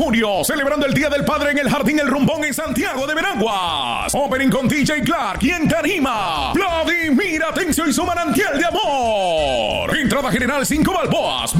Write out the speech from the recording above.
junio, celebrando el Día del Padre en el Jardín El Rumbón en Santiago de Veraguas. Opening con DJ Clark, quien te anima. Vladimir Atencio y su manantial de amor. Entrada general 5 balboas.